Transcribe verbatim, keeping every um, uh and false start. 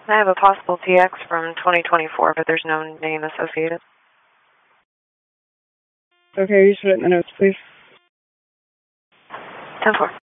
I have a possible T X from twenty twenty-four, but there's no name associated. Okay, you should write in the notes, please. ten four.